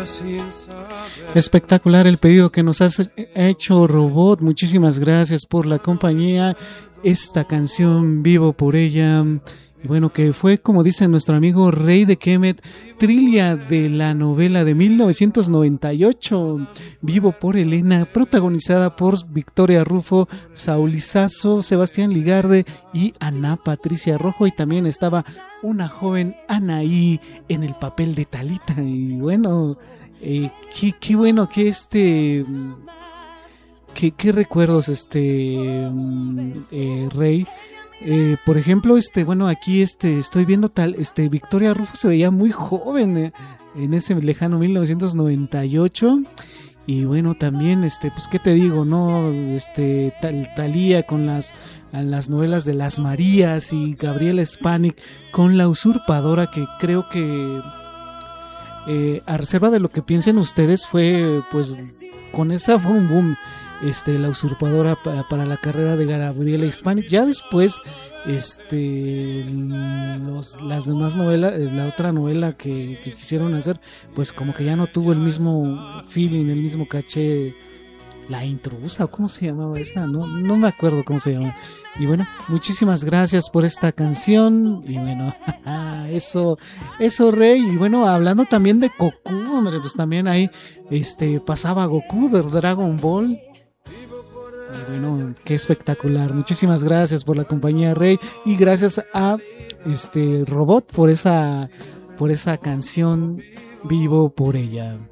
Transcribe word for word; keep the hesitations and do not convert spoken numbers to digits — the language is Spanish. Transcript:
Espectacular el pedido que nos has hecho, Robot. Muchísimas gracias por la compañía. Esta canción, Vivo por ella. Y bueno, que fue, como dice nuestro amigo Rey de Kemet, trilha de la novela de mil novecientos noventa y ocho, Vivo por Elena, protagonizada por Victoria Rufo, Saúl Lizazo, Sebastián Ligarde y Ana Patricia Rojo. Y también estaba una joven Anaí en el papel de Talita. Y bueno, eh, qué, qué bueno que este... Qué, qué recuerdos, este eh, Rey. Eh, por ejemplo, este, bueno, aquí este, estoy viendo tal, este, Victoria Rufo se veía muy joven eh, en ese lejano mil novecientos noventa y ocho. Y bueno, también, este, pues qué te digo, ¿no? Este, tal, Thalía con las, las novelas de Las Marías y Gabriela Spanik con La Usurpadora, que creo que, eh, a reserva de lo que piensen ustedes, fue, pues, con esa fue un boom. Este, La Usurpadora para, para la carrera de Gabriela Hispanic. Ya después, este, los, las demás novelas, la otra novela que, que quisieron hacer, pues como que ya no tuvo el mismo feeling, el mismo caché. La Intrusa, ¿cómo se llamaba esa? No, no me acuerdo cómo se llama. Y bueno, muchísimas gracias por esta canción. Y bueno, eso, eso, Rey. Y bueno, hablando también de Goku, hombre, pues también ahí, este, pasaba Goku de Dragon Ball. Bueno, qué espectacular. Muchísimas gracias por la compañía, Rey, y gracias a este Robot por esa por esa canción, Vivo por ella.